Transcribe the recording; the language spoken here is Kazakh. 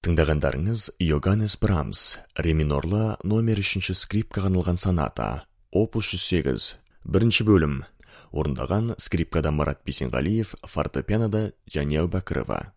Тыңдағандарыңыз Йоганнес Брамс, ре минорлы номер 3 скрипкаға арналған соната, опус 108, бірінші бөлім. Орындаған скрипкада Марат Бейсенғалиев, фортепианода Жәния Әубәкірова.